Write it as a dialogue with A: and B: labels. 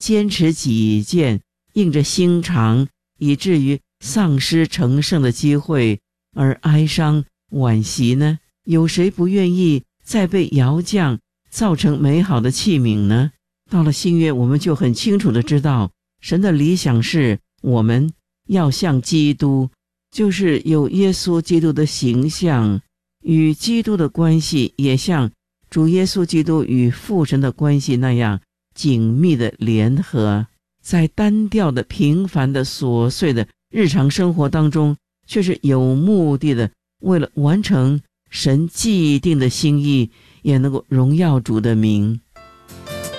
A: 坚持己见，硬着心肠，以至于丧失成圣的机会而哀伤惋惜呢？有谁不愿意再被窑匠造成美好的器皿呢？到了新约，我们就很清楚地知道，神的理想是我们要像基督，就是有耶稣基督的形象，与基督的关系也像主耶稣基督与父神的关系那样紧密的联合。在单调的平凡的琐碎的日常生活当中，却是有目的的，为了完成神既定的心意，也能够荣耀主的名。